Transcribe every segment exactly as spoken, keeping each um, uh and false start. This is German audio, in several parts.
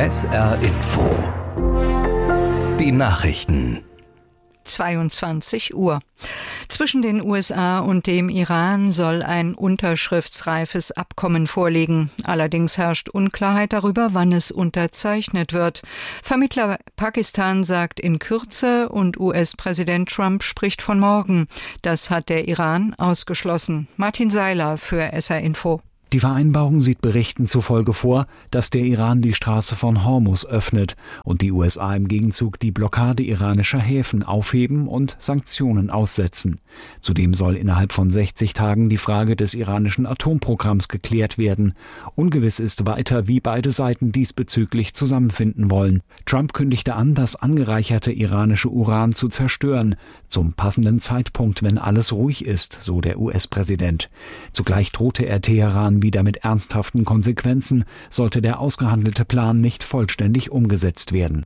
S R Info. Die Nachrichten. zweiundzwanzig Uhr. Zwischen den U S A und dem Iran soll ein unterschriftsreifes Abkommen vorliegen. Allerdings herrscht Unklarheit darüber, wann es unterzeichnet wird. Vermittler Pakistan sagt in Kürze und U S-Präsident Trump spricht von morgen. Das hat der Iran ausgeschlossen. Martin Seiler für S R Info. Die Vereinbarung sieht Berichten zufolge vor, dass der Iran die Straße von Hormuz öffnet und die U S A im Gegenzug die Blockade iranischer Häfen aufheben und Sanktionen aussetzen. Zudem soll innerhalb von sechzig Tagen die Frage des iranischen Atomprogramms geklärt werden. Ungewiss ist weiter, wie beide Seiten diesbezüglich zusammenfinden wollen. Trump kündigte an, das angereicherte iranische Uran zu zerstören, zum passenden Zeitpunkt, wenn alles ruhig ist, so der U S-Präsident. Zugleich drohte er Teheran wieder mit ernsthaften Konsequenzen, sollte der ausgehandelte Plan nicht vollständig umgesetzt werden.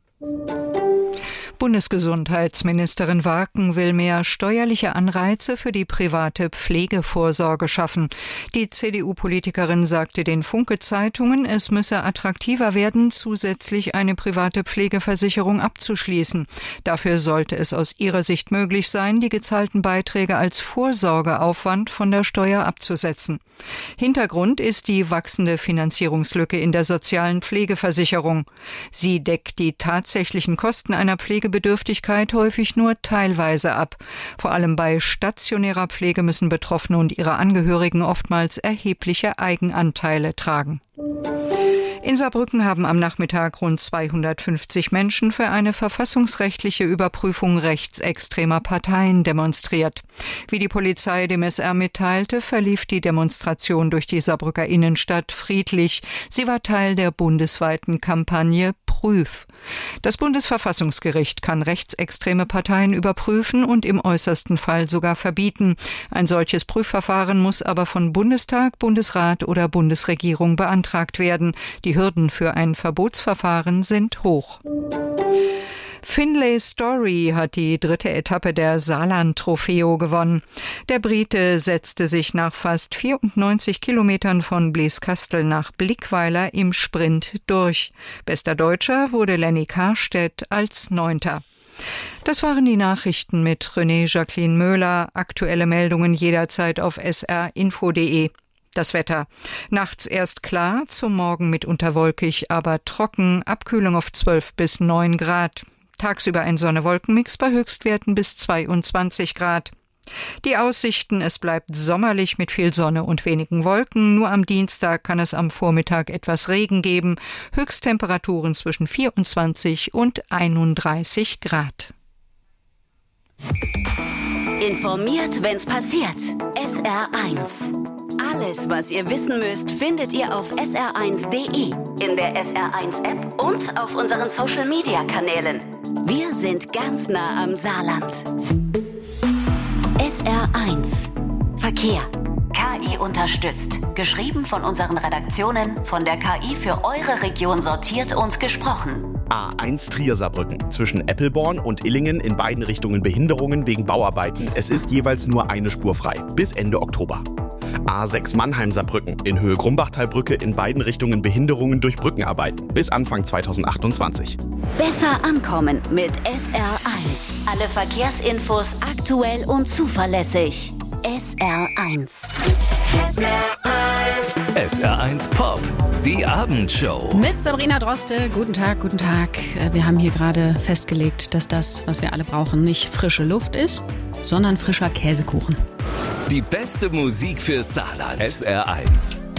Bundesgesundheitsministerin Warken will mehr steuerliche Anreize für die private Pflegevorsorge schaffen. Die C D U-Politikerin sagte den Funke-Zeitungen, es müsse attraktiver werden, zusätzlich eine private Pflegeversicherung abzuschließen. Dafür sollte es aus ihrer Sicht möglich sein, die gezahlten Beiträge als Vorsorgeaufwand von der Steuer abzusetzen. Hintergrund ist die wachsende Finanzierungslücke in der sozialen Pflegeversicherung. Sie deckt die tatsächlichen Kosten einer Pflegebedürftigkeit häufig nur teilweise ab. Vor allem bei stationärer Pflege müssen Betroffene und ihre Angehörigen oftmals erhebliche Eigenanteile tragen. In Saarbrücken haben am Nachmittag rund zweihundertfünfzig Menschen für eine verfassungsrechtliche Überprüfung rechtsextremer Parteien demonstriert. Wie die Polizei dem S R mitteilte, verlief die Demonstration durch die Saarbrücker Innenstadt friedlich. Sie war Teil der bundesweiten Kampagne Prüf. Das Bundesverfassungsgericht kann rechtsextreme Parteien überprüfen und im äußersten Fall sogar verbieten. Ein solches Prüfverfahren muss aber von Bundestag, Bundesrat oder Bundesregierung beantragt werden. Die Hürden für ein Verbotsverfahren sind hoch. Finlay Story hat die dritte Etappe der Saarland-Trofeo gewonnen. Der Brite setzte sich nach fast vierundneunzig Kilometern von Blieskastel nach Blickweiler im Sprint durch. Bester Deutscher wurde Lenny Karstedt als Neunter. Das waren die Nachrichten mit René Jacqueline Möhler. Aktuelle Meldungen jederzeit auf s r info punkt de. Das Wetter. Nachts erst klar, zum Morgen mitunter wolkig, aber trocken, Abkühlung auf zwölf bis neun Grad. Tagsüber ein Sonne-Wolken-Mix bei Höchstwerten bis zweiundzwanzig Grad. Die Aussichten, es bleibt sommerlich mit viel Sonne und wenigen Wolken. Nur am Dienstag kann es am Vormittag etwas Regen geben. Höchsttemperaturen zwischen vierundzwanzig und einunddreißig Grad. Informiert, wenn's passiert. S R eins. Alles, was ihr wissen müsst, findet ihr auf s r eins punkt de, in der S R eins App und auf unseren Social-Media-Kanälen. Wir sind ganz nah am Saarland. S R eins. Verkehr. K I unterstützt. Geschrieben von unseren Redaktionen, von der K I für eure Region sortiert und gesprochen. A eins Trier-Saarbrücken. Zwischen Eppelborn und Illingen in beiden Richtungen Behinderungen wegen Bauarbeiten. Es ist jeweils nur eine Spur frei. Bis Ende Oktober. A sechs Mannheim-Saarbrücken. In Höhe Grumbachtalbrücke in beiden Richtungen Behinderungen durch Brückenarbeiten. Bis Anfang zweitausendachtundzwanzig. Besser ankommen mit S R eins. Alle Verkehrsinfos aktuell und zuverlässig. S R eins. S R eins. S R eins Pop. Die Abendshow. Mit Sabrina Droste. Guten Tag, guten Tag. Wir haben hier gerade festgelegt, dass das, was wir alle brauchen, nicht frische Luft ist, sondern frischer Käsekuchen. Die beste Musik für Saarland. S R eins.